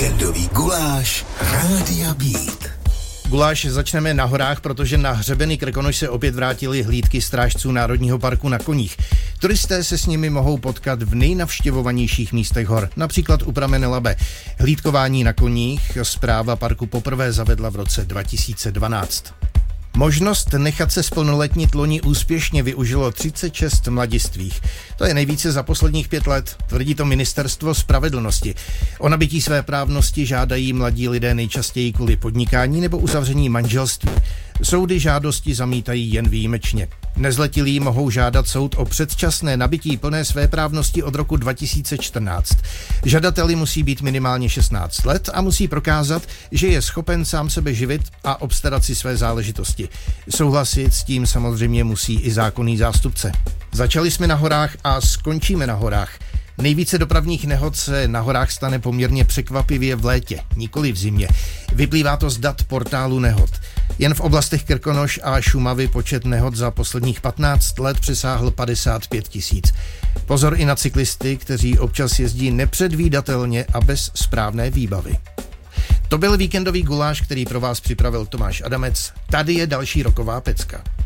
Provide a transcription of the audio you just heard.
Víkendový guláš Rádia Beat. Guláš začneme na horách, protože na hřebeny Krkonoš se opět vrátily hlídky strážců Národního parku na koních. Turisté se s nimi mohou potkat v nejnavštěvovanějších místech hor, například u pramene Labe. Hlídkování na koních správa parku poprvé zavedla v roce 2012. Možnost nechat se splnoletnit loni úspěšně využilo 36 mladistvých. To je nejvíce za posledních 5 let, tvrdí to Ministerstvo spravedlnosti. O nabytí své právnosti žádají mladí lidé nejčastěji kvůli podnikání nebo uzavření manželství. Soudy žádosti zamítají jen výjimečně. Nezletilí mohou žádat soud o předčasné nabytí plné svéprávnosti od roku 2014. Žadateli musí být minimálně 16 let a musí prokázat, že je schopen sám sebe živit a obstarat si své záležitosti. Souhlasit s tím samozřejmě musí i zákonný zástupce. Začali jsme na horách a skončíme na horách. Nejvíce dopravních nehod se na horách stane poměrně překvapivě v létě, nikoli v zimě. Vyplývá to z dat portálu nehod. Jen v oblastech Krkonoš a Šumavy počet nehod za posledních 15 let přesáhl 55 000. Pozor i na cyklisty, kteří občas jezdí nepředvídatelně a bez správné výbavy. To byl víkendový guláš, který pro vás připravil Tomáš Adamec. Tady je další roková pecka.